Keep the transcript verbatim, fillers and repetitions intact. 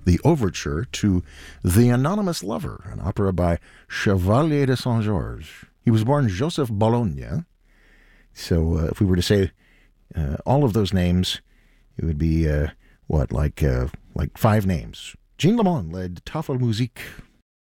the overture to The Anonymous Lover, an opera by Chevalier de Saint-Georges. He was born Joseph Bologna. So uh, if we were to say uh, all of those names, it would be, uh, what, like uh, like five names. Jean Lamont led Tafelmusik,